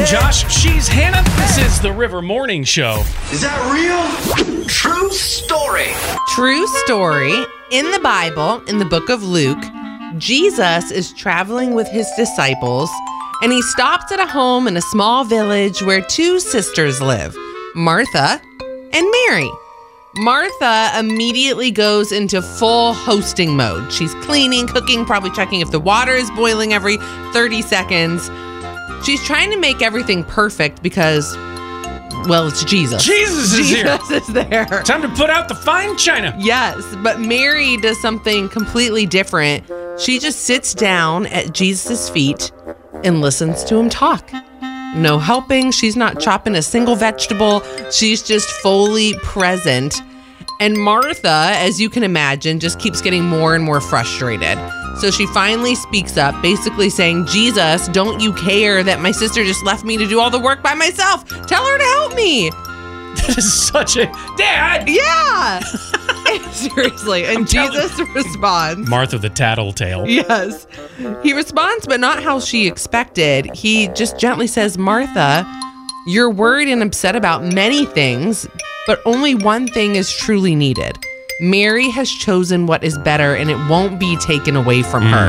I'm Josh. She's Hannah. This is the River Morning Show. Is that real? True story. True story. In the Bible, in the book of Luke, Jesus is traveling with his disciples, and he stops at a home in a small village where two sisters live, Martha and Mary. Martha immediately goes into full hosting mode. She's cleaning, cooking, probably checking if the water is boiling every 30 seconds. She's trying to make everything perfect because, well, it's Jesus. Jesus is here. Jesus is there. Time to put out the fine china. Yes, but Mary does something completely different. She just sits down at Jesus' feet and listens to him talk. No helping. She's not chopping a single vegetable. She's just fully present. And Martha, as you can imagine, just keeps getting more and more frustrated. So she finally speaks up, basically saying, Jesus, don't you care that my sister just left me to do all the work by myself? Tell her to help me. That is such a... Dad! Yeah. Seriously. And Jesus responds. Martha the tattletale. Yes. He responds, but not how she expected. He just gently says, Martha, you're worried and upset about many things, but only one thing is truly needed. Mary has chosen what is better, and it won't be taken away from her.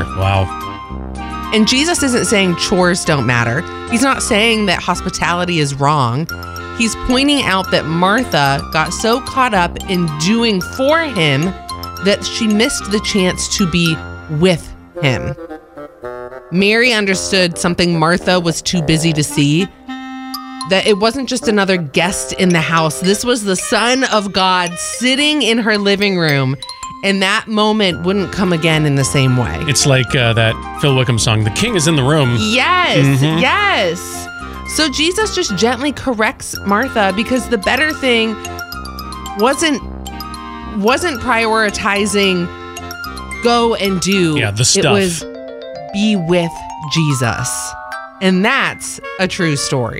Wow. And Jesus isn't saying chores don't matter. He's not saying that hospitality is wrong. He's pointing out that Martha got so caught up in doing for him that she missed the chance to be with him. Mary understood something Martha was too busy to see, that it wasn't just another guest in the house. This was the Son of God sitting in her living room, and that moment wouldn't come again in the same way. It's like that Phil Wickham song, The King is in the Room. Yes, yes. So Jesus just gently corrects Martha because the better thing wasn't prioritizing go and do. Yeah, the stuff. It was be with Jesus. And that's a true story.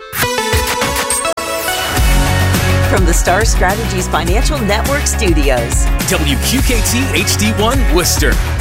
From the Star Strategies Financial Network Studios. WQKT HD1 Worcester.